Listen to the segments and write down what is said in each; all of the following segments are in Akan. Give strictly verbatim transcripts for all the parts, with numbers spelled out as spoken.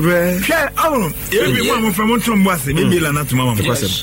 everywhere. Share oh, you be one from Montomboise, maybe la not mama.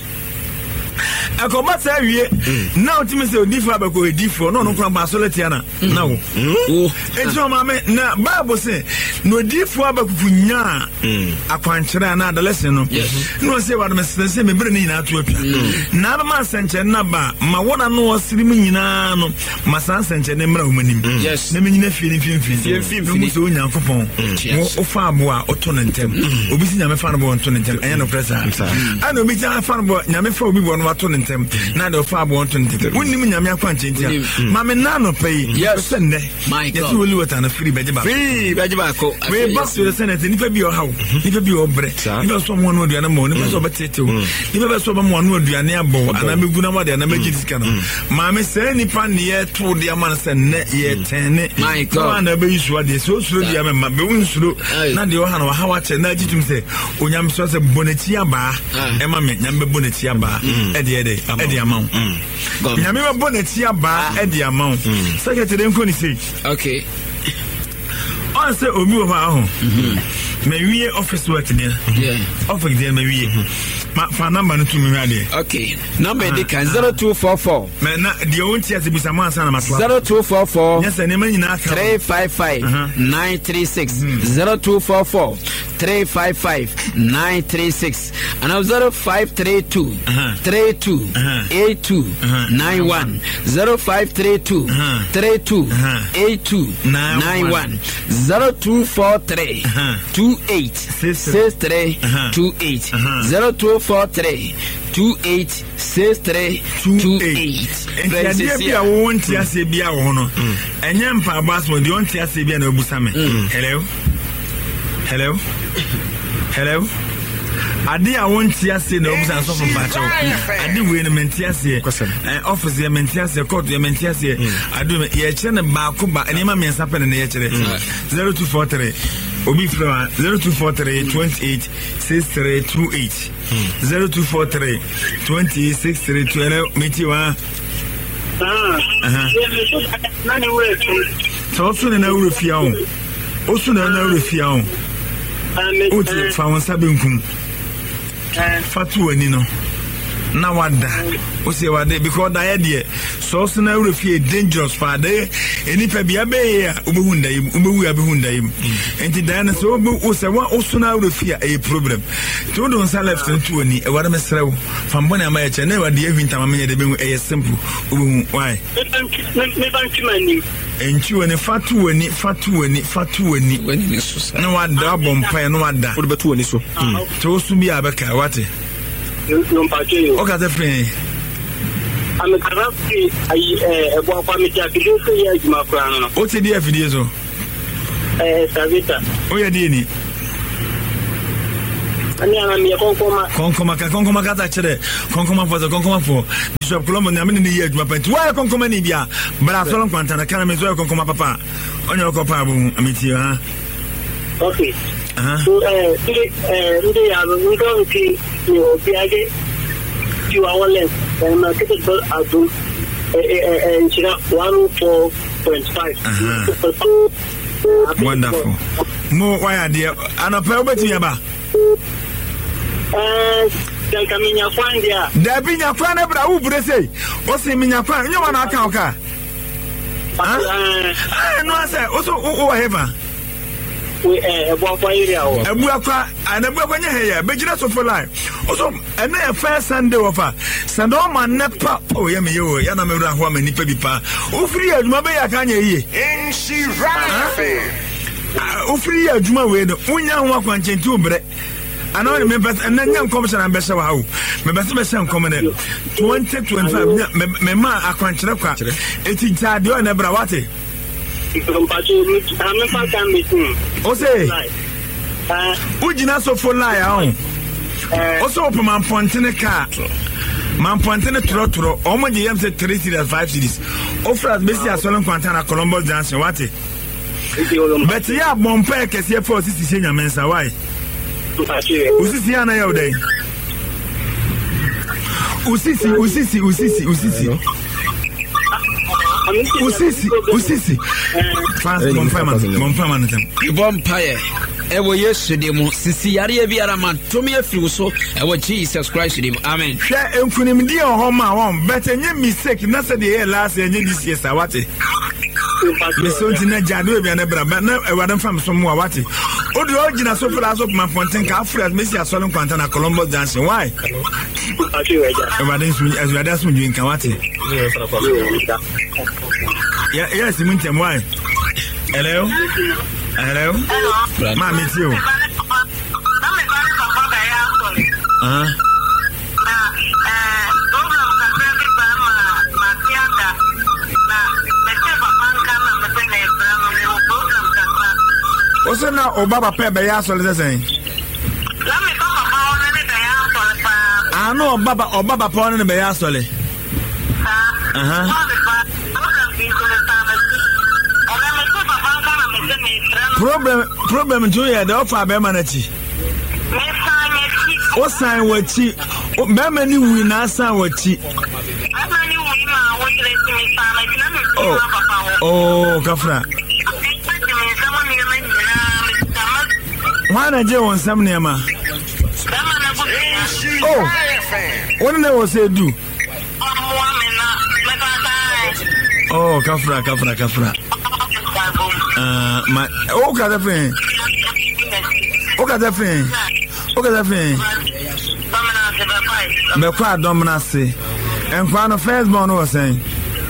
I come back say we now to me say differ because differ no no from Barcelona now. And so mama na Bible say no differ abakunya akwankyere na adolescent no. No say what me say me bre ni na to atwa. Na ma senche na ba ma wona no osiri m nyina no ma san senche ne mra humanim. Na me nyina fini fini fini. No so nyankopon. Wo fa abo a oto no ntem. Obi si nyame fa no bo oto no ntem. Enya no pressure. Ana obi ja fa no bo nyame fa obi bo no ato no na do fa bo ntun tete wonni mu nyame akwanche ntia ma me na no pay yes ne yes we live at na free beje ba free beje ba ko we back to the senate ni fa bi o hawo ni fa bi o bre ni fa so mo no aduane mo ni fa so betete o ni fa so ba mo no aduane abo ana megu na ma de na magi diska no ma me se ni pa ne ye to de ama se ne ye tene my god na be yisu ade so suro dia me ma be wunsuro na de o ha no hawa che na agitum se onyam so se boneti aba e ma me nyam be boneti aba e de e de e de amount nyame ba boneti aba e de amount secretary nko ni say okay on say obi o ha ho me wie office work there yeah office there me wie ma fa number no to me ade okay number de kan zero two four four me na de o ntia se bisa man sana matwa zero two four four yes ne man nyina aka three five five nine three six zero two four four three five five nine three six and zero five three two three two eight two nine one zero five three two three two eight two nine one zero two four three two eight six three two eight zero two four three two eight six three two eight. Entia bia wo ntia se bia wo no enye mpa baso de ontia se bia na obusame hello hello hello ade a wontia se na obusame so from bacho ade we no mentia se office ye mentia se court ye mentia se ade ye kire ne ba ko ba enema mensa pe ne ye kire zero two four three obi from zero two four three two eight six three two eight zero two four three two eight six three two eight meti wa ah nani we so so na wure fia o o so na na wure fia o o ti fa won sabe nkum fatu ani no na wada o se wada because da ye so so na wure fia dangerous fa da eni pa bia be ya obehu ndai obehu ya behu ndai enti da na so o se wa o so na wure fia e problem to don sa left to ani e wada mesrew fa mbona ama ya che na wada ye hwinta ma me de behu e simple obehu why me banki mani enchi woni fatu woni fatu woni fatu woni woni ni so na wada bompa no wada o de betu woni so to so bi abeka wate no mpache o ka te free am karafi ai e bo kwa mi ti afidi so ya juma kwa no o te di afidi so eh savita o ya di ni ani ana mi konkoma konkoma ka konkoma ka ta chere konkoma fo konkoma fo bishop Colombo na me ni ya juma penti wa konkoma ni bia bra so lon kwanta na kana me so konkoma papa onye ko pa bu amiti ha okay aha so eh eh ndi ya ro ndo ki ni obi age you are one less and market ball adu eh eh nchira one four point five wonderful mo why there anapa obeti ya ba eh dalka minya kwandia da binya kwan na bra wo bure sei o se minya kwan nyoma na aka oka ah no ase o so o heaven we eh ebo akwa area o ebu akwa anabu akwa nya heya bejira so for life also ene e first Sunday ofa Sunday man nepa o ye me yo ya na me wura ho ma nipa bi pa o free aduma be ya ka nya yiye in she ran o free aduma we no unya ho akwa nchenti obre ana o me best na nya commission am be se wa ho me best be se nkom ne twenty twenty-five me ma akwa nchire kwa eti jade o na bra wate mpache mi am fa kan mi tin o say ujina so for lie ahun o so open man pontene car man pontene tro tro o mo je yam say three series five series o fras besi asolon kwanta na Columbus Junction wate but ya bompa kese for sisi senya mensa why usisi ana ya odai usisi usisi usisi usisi usisi usisi fast bompa man bompa man tem bompa ye ewo Yesu de mo sisi yare biara man to me afiru so ewo Jesus Christ de mo amen hwe enkunim di ho ma won but enye mistake na se de last enye this year sawate me so ntina jado bia na bra na ewade fam so mo wate o de ogina so fura so ma fonten ka afra me si asole nkwanta na Columbus Junction why ewade so ewade so nyu nka wate ya yes mun tem why hello hello hello ma me ti o ah Oso na obaba pe be ya sole sesen. La me papa pa ona ne be ya sole pa. Ah no obaba obaba pa ona ne be ya sole. Ah. Aha. Problem problem jo ya de ofa be manachi. Me san yachi. O san wachi. O be mani wi na san wachi. Mani wi ma wo dire ti me san na na me papa. Oh, kafra. Why not on some name? Oh, what did I say do? Oh, Kafra, Kafra, Kafra. Uh, my oh, Kafra. Oh, Kafra. Oh, Kafra. The crowd dominance. And one of first born was saying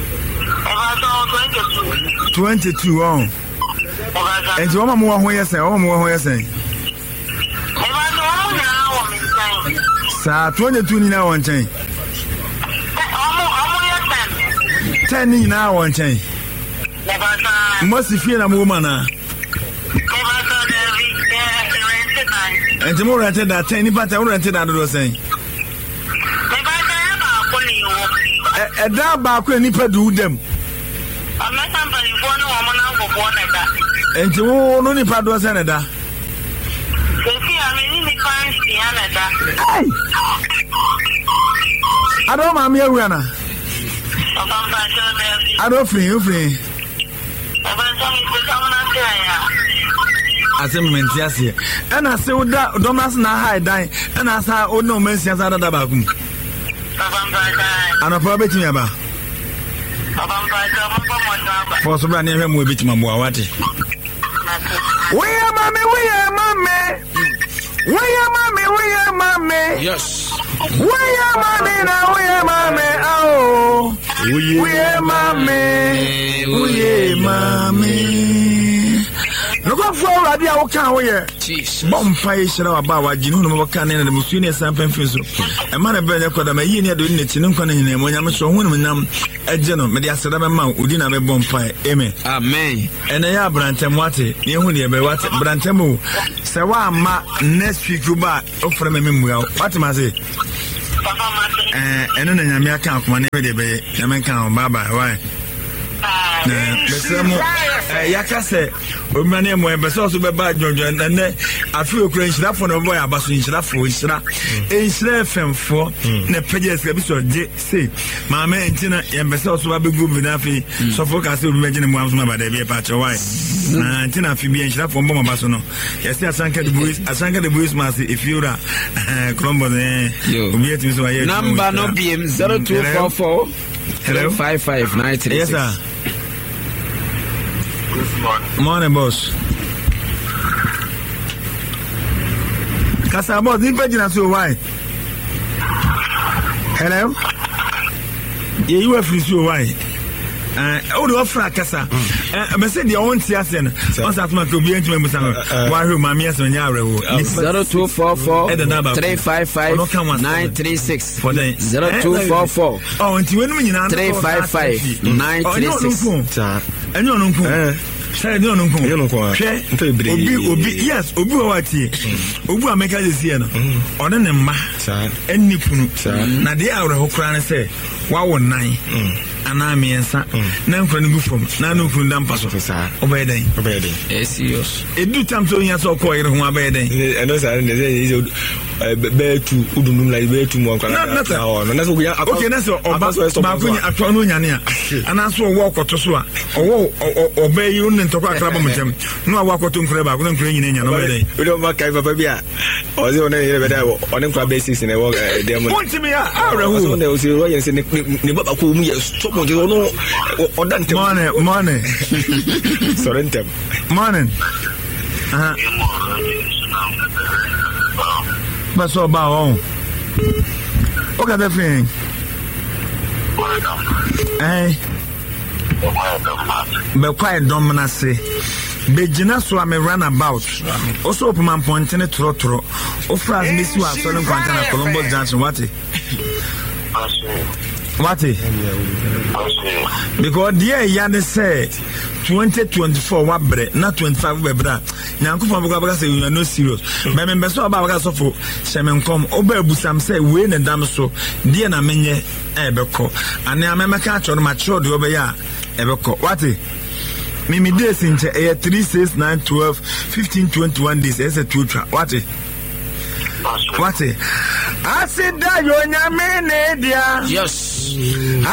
twenty-two on. And you want more when you say, oh, more when you say. Sa twenty-two ni na won chen. ten ni na won chen. Must feel na woman na. And the more rented that ten ni but I rented that do say. E da ba ko ni pa du dem. And you no ni pa do say na da. Hey! I don't mind me, Rihanna. I don't free you free. I say, Mentias, and I say, Domas na high die, and I say, oh no, Messias out of the bakum. And a probably me about. For so many of them will be to my Muawati. We are mommy, we are mommy. We are mommy, we are mommy. Yes. We are mommy now, we are mommy. Oh, we are mommy, we are mommy. Look for Radia, what can we hear? Bonfire shall about what you know about canning and the Musuni Sampan Fizzle. A man of Bella Kodama, you near doing it in Unconin when I'm so women now. A general, Media Sadama, who didn't have a bonfire. Amen. Amen. And I have Brantem Wati, Yehunia Bewat, Brantemu. Sawa ma next week you back offer me memory. What am I say? And then I may account for my neighbor, the man can baba. Why? Yaka say, O my name was also by Georgia, and then I feel crazy that for a boy about to insure for Isra. Insra Fem for the pages episode. Say, my man Tina, and Bessos will be good enough. So focus to imagine one from about the patch of white. Tina Phoebe and Shap from Bomba Basono. Yes, I sank the boys, I sank the boys, Master, if you're a crumble, number no P M zero two four four. Hello, five five nine three. Yes, sir. Morning, boss. Kasa boss, ni pagina so why? Hello. Yeah, you are free so why? Uh, oh, the offer Kasa. Uh, I said the own siasen. Once after my could be into me, why who my mias when you are zero two four four three five five nine three six for the zero two four four. Oh, and you win three five five nine three six. And you know, say no no no no obi obi yes obi wati obi ameka this year no ono ne ma eni punu na de awre hokra ne say wa wo nan ana miensa na nkura ni gu fom na no nkuru ndam paso sa obey den obey den eh serious edu tam so nya so ko yire ho obey den I know say is be tu udundum like be tu mo nkwa na na na so ya okay na so oba ma ko nya atwa no nyane a ana so wo koto so a owo obey you ne ntoko akra ba mutem no awo koto nkura ba ko nkura nyine nya no obey den we don't make papa bia o ze ona yire be da o ne nkura basics ne wo dem Montimi ya awrehu so ne o se ro yen se ne baba ko mu ye stop mo no o dan tem morning morning sorentem morning aha baso ba on o ka da fin eh be kwai dom na se be gina so am run about also open man point ne tro tro o phrase me si wa so ne kwanta na Colombo Junction what what because there ya ne say twenty twenty-four wa bre na twenty-five we bra nyankofo baka baka say you are no serious me me so ba baka so for shemenkom oba abusam say we ne dam so there na menye e be ko ane amemeka a choro ma choro de obeya e be ko what Mimi days in eh three six nine twelve fifteen twenty-one days as a two track. What it? What it? I said that you are your man, yes.